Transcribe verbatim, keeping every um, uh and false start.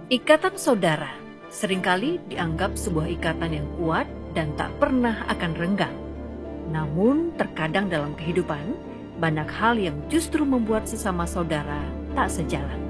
Ikatan saudara seringkali dianggap sebuah ikatan yang kuat dan tak pernah akan renggang. Namun terkadang dalam kehidupan, banyak hal yang justru membuat sesama saudara tak sejalan.